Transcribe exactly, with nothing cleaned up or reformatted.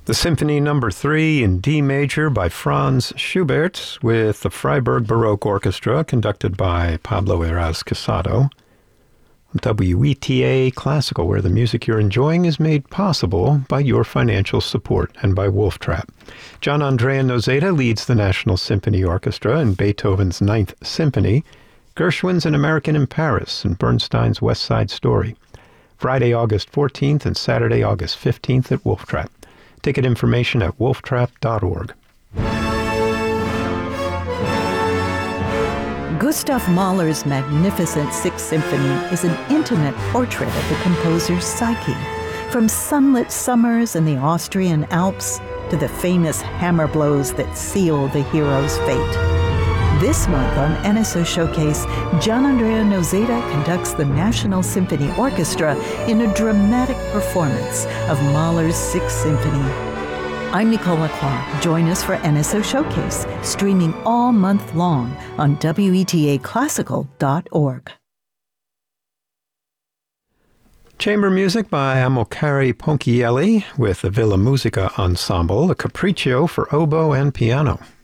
The Symphony Number three in D major by Franz Schubert with the Freiburg Baroque Orchestra conducted by Pablo Eras Casado. W E T A Classical, where the music you're enjoying is made possible by your financial support, and by Wolf Trap. Gian Andrea Nozeta leads the National Symphony Orchestra in Beethoven's Ninth Symphony, Gershwin's An American in Paris, and Bernstein's West Side Story. Friday, August fourteenth and Saturday, August fifteenth at Wolf Trap. Ticket information at wolf trap dot org. Gustav Mahler's magnificent Sixth Symphony is an intimate portrait of the composer's psyche, from sunlit summers in the Austrian Alps to the famous hammer blows that seal the hero's fate. This month on N S O Showcase, Gian Andrea Nozeta conducts the National Symphony Orchestra in a dramatic performance of Mahler's Sixth Symphony. I'm Nicole Lacroix. Join us for N S O Showcase, streaming all month long on W E T A classical dot org. Chamber music by Amilcare Ponchielli with the Villa Musica Ensemble, a capriccio for oboe and piano.